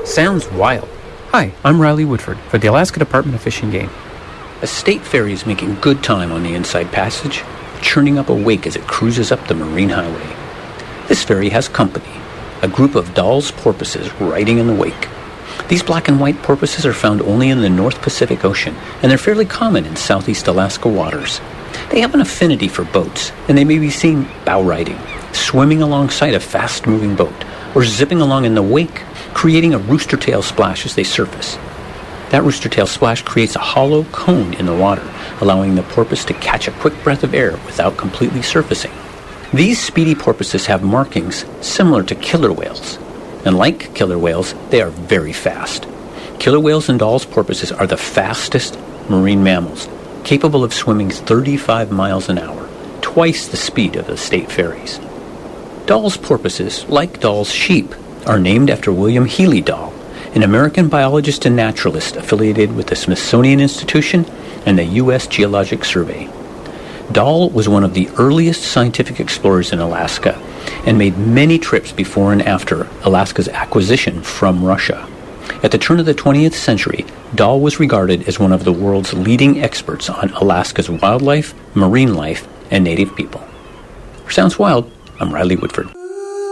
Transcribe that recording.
Sounds wild. Hi, I'm Riley Woodford for the Alaska Department of Fish and Game. A state ferry is making good time on the Inside Passage, churning up a wake as it cruises up the Marine Highway. This ferry has company, a group of Dall's porpoises riding in the wake. These black and white porpoises are found only in the North Pacific Ocean, and they're fairly common in southeast Alaska waters. They have an affinity for boats, and they may be seen bow riding, swimming alongside a fast-moving boat, or zipping along in the wake, creating a rooster tail splash as they surface. That rooster tail splash creates a hollow cone in the water, allowing the porpoise to catch a quick breath of air without completely surfacing. These speedy porpoises have markings similar to killer whales, and like killer whales, they are very fast. Killer whales and Dall's porpoises are the fastest marine mammals, capable of swimming 35 miles an hour, twice the speed of the state ferries. Dall's porpoises, like Dall's sheep, are named after William Healy Dall, an American biologist and naturalist affiliated with the Smithsonian Institution and the U.S. Geologic Survey. Dall was one of the earliest scientific explorers in Alaska and made many trips before and after Alaska's acquisition from Russia. At the turn of the 20th century, Dall was regarded as one of the world's leading experts on Alaska's wildlife, marine life, and native people. For Sounds Wild, I'm Riley Woodford.